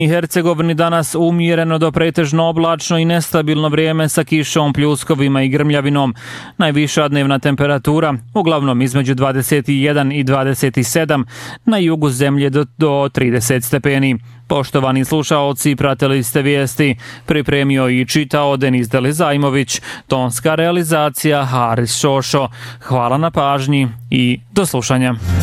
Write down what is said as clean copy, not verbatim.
i Hercegovini danas umjereno do pretežno oblačno i nestabilno vrijeme sa kišom, pljuskovima i grmljavinom. Najviša dnevna temperatura uglavnom između 21 i 27, na jugu zemlje do 30 stepeni. Poštovani slušaoci, pratili ste vijesti. Pripremio i čitao Denis Delizajmović, tonska realizacija Haris Šošo. Hvala na pažnji i do slušanja.